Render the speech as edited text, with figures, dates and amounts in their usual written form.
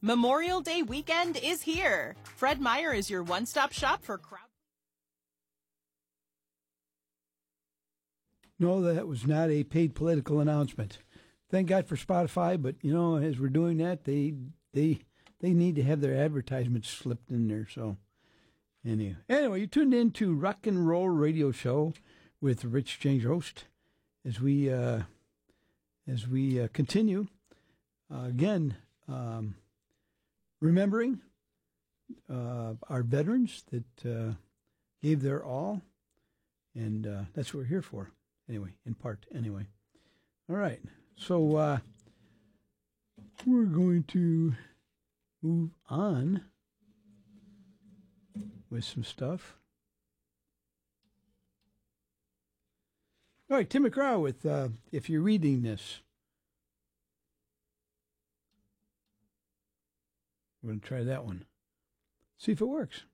Memorial Day weekend is here. Fred Meyer is your one-stop shop for crowd. No, that was not a paid political announcement. Thank God for Spotify, but as we're doing that, they need to have their advertisements slipped in there. So anyway, you tuned in to Rock and Roll Radio Show with Rich Changerost as we continue again. Remembering our veterans that gave their all, and that's what we're here for, anyway, in part, anyway. All right, so we're going to move on with some stuff. All right, Tim McGraw with If You're Reading This. We're going to try that one. See if it works.